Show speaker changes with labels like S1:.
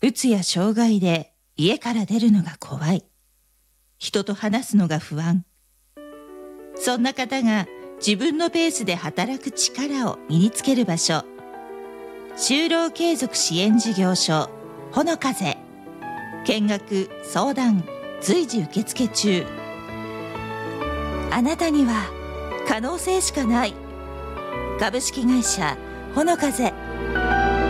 S1: うつや障害で家から出るのが怖い。人と話すのが不安。そんな方が自分のペースで働く力を身につける場所。就労継続支援事業所ほの風。見学相談随時受付中。あなたには可能性しかない。株式会社ほの風。